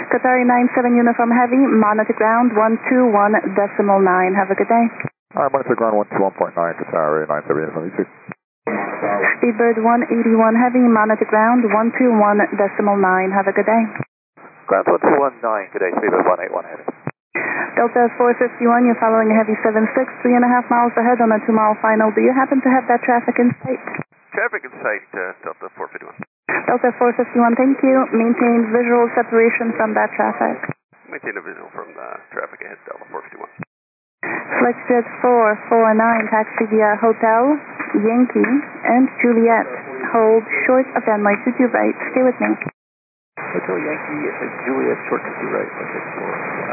Qatari 97 Uniform Heavy, monitor ground 121.9. Have a good day. Alright, monitor ground 121.9, Qatari 97 Uniform, you too. Speedbird 181 Heavy, monitor ground 121.9. Have a good day. Ground 1219, good day, Speedbird 181 Heavy. Delta 451, you're following a heavy 76, 3.5 miles ahead on a 2-mile final. Do you happen to have that traffic in sight? Traffic in sight, Delta 451. Delta 451, thank you. Maintain visual separation from that traffic. Maintain a visual from the traffic ahead, Delta 451. FlexJet 449, taxi via Hotel, Yankee, and Juliet. Hold short of runway 22 right. Stay with me. Hotel Yankee, Juliet, short 22 right, 164.